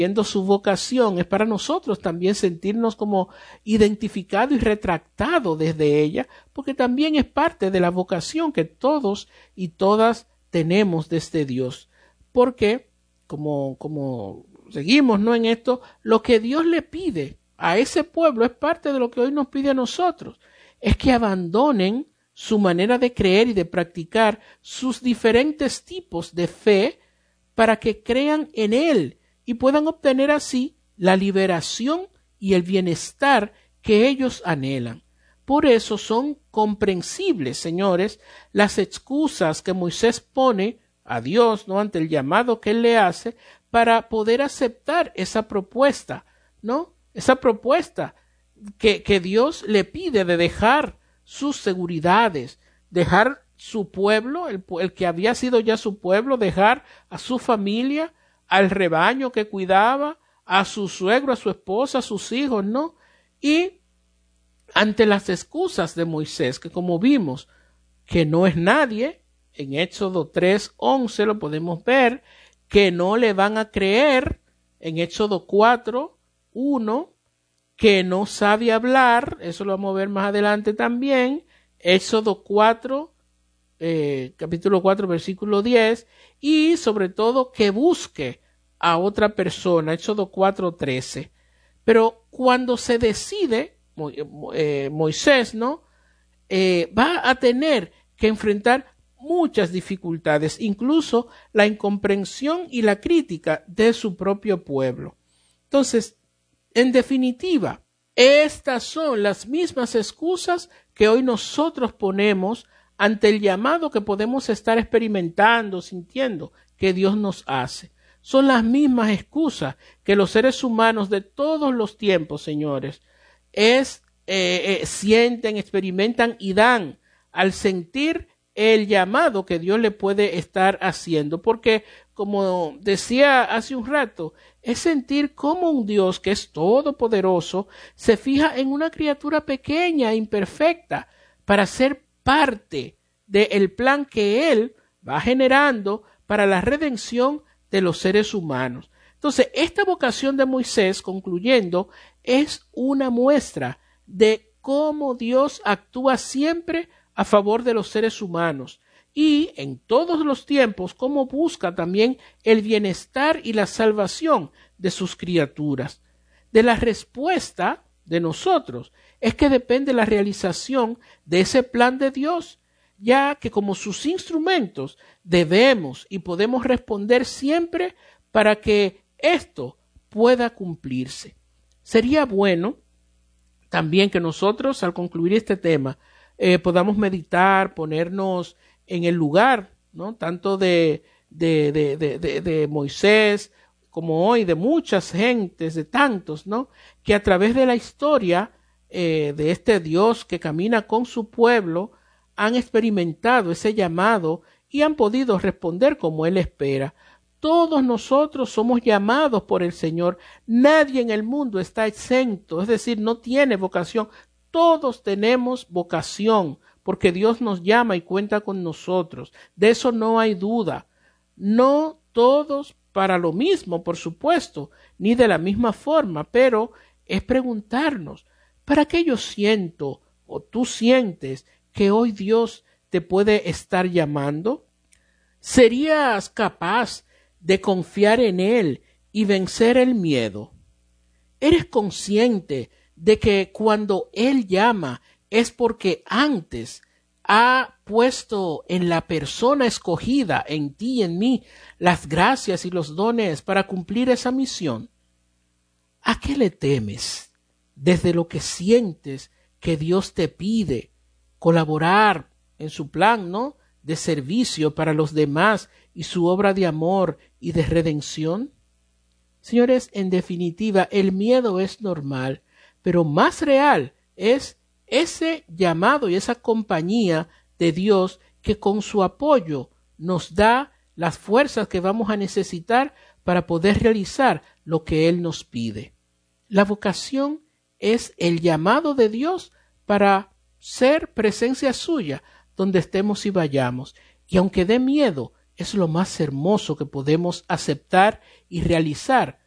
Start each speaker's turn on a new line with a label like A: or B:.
A: viendo su vocación, es para nosotros también sentirnos como identificados y retractados desde ella, porque también es parte de la vocación que todos y todas tenemos desde Dios. Porque, como seguimos, ¿no?, en esto, lo que Dios le pide a ese pueblo es parte de lo que hoy nos pide a nosotros, es que abandonen su manera de creer y de practicar sus diferentes tipos de fe para que crean en Él y puedan obtener así la liberación y el bienestar que ellos anhelan. Por eso son comprensibles, señores, las excusas que Moisés pone a Dios, ¿no?, ante el llamado que Él le hace para poder aceptar esa propuesta, ¿no? Esa propuesta que Dios le pide de dejar sus seguridades, dejar su pueblo, el que había sido ya su pueblo, dejar a su familia, al rebaño que cuidaba, a su suegro, a su esposa, a sus hijos, ¿no? Y ante las excusas de Moisés, que como vimos, que no es nadie, en Éxodo 3:11 lo podemos ver, que no le van a creer, en Éxodo 4:1, que no sabe hablar, eso lo vamos a ver más adelante también, Éxodo 4, capítulo 4, versículo 10, y sobre todo que busque a otra persona, Éxodo 4:13. Pero cuando se decide, Moisés, ¿no?, va a tener que enfrentar muchas dificultades, incluso la incomprensión y la crítica de su propio pueblo. Entonces, en definitiva, estas son las mismas excusas que hoy nosotros ponemos ante el llamado que podemos estar experimentando, sintiendo que Dios nos hace. Son las mismas excusas que los seres humanos de todos los tiempos, señores, sienten, experimentan y dan al sentir el llamado que Dios le puede estar haciendo, porque como decía hace un rato, es sentir cómo un Dios que es todopoderoso se fija en una criatura pequeña e imperfecta para ser parte del plan que Él va generando para la redención de los seres humanos. Entonces, esta vocación de Moisés, concluyendo, es una muestra de cómo Dios actúa siempre a favor de los seres humanos y en todos los tiempos cómo busca también el bienestar y la salvación de sus criaturas. De la respuesta de nosotros es que depende la realización de ese plan de Dios, ya que como sus instrumentos debemos y podemos responder siempre para que esto pueda cumplirse. Sería bueno también que nosotros, al concluir este tema, podamos meditar, ponernos en el lugar, ¿no?, tanto de Moisés como hoy de muchas gentes, de tantos, ¿no?, que a través de la historia de este Dios que camina con su pueblo han experimentado ese llamado y han podido responder como Él espera. Todos nosotros somos llamados por el Señor. Nadie en el mundo está exento, es decir, no tiene vocación. Todos tenemos vocación porque Dios nos llama y cuenta con nosotros. De eso no hay duda. No todos para lo mismo, por supuesto, ni de la misma forma, pero es preguntarnos, ¿para qué yo siento o tú sientes que hoy Dios te puede estar llamando? ¿Serías capaz de confiar en Él y vencer el miedo? ¿Eres consciente de que cuando Él llama es porque antes ha puesto en la persona escogida, en ti y en mí, las gracias y los dones para cumplir esa misión? ¿A qué le temes desde lo que sientes que Dios te pide colaborar en su plan, ¿no?, de servicio para los demás y su obra de amor y de redención? Señores, en definitiva, el miedo es normal, pero más real es ese llamado y esa compañía de Dios que con su apoyo nos da las fuerzas que vamos a necesitar para poder realizar lo que Él nos pide. La vocación es el llamado de Dios para ser presencia suya donde estemos y vayamos. Y aunque dé miedo, es lo más hermoso que podemos aceptar y realizar